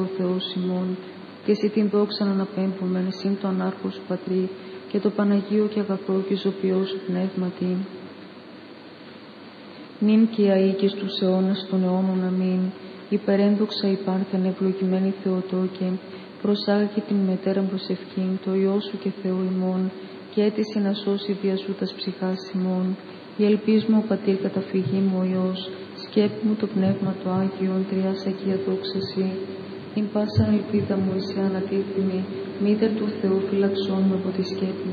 ο Θεός ημών, και εσύ την δόξα να αναπέμπομεν συν το ανάρχο σου Πατρί, και το Παναγίο και αγαθό και ζωπιό σου πνεύματι. Νυν και αΐκης τους αιώνας των αιώνων αμήν. Υπερένδοξα υπάρχαν ευλογημένη Θεοτόκε, προσάγει την μετέραν προσευχήν, το Υιό σου και Θεό ημών, και έτησε να σώσει δια σου τας ψυχάς ημών. Η ελπίς μου ο Πατήρ καταφυγή μου ο Υιός, σκέπη μου το Πνεύμα το Άγιον, τριάς Αγία δόξαση. Την πάσα ελπίδα μου εσύ ανατίθυμη, μήτερ του Θεού φυλαξών με από τη σκέπη